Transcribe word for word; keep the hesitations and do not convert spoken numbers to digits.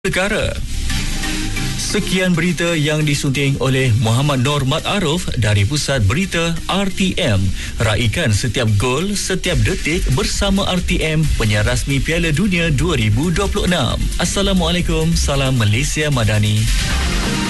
Negara. Sekian berita yang disunting oleh Muhammad Nor Mat Aruf dari Pusat Berita R T M. Raikan setiap gol, setiap detik bersama R T M, penyiar rasmi Piala Dunia dua ribu dua puluh enam. Assalamualaikum, salam Malaysia Madani.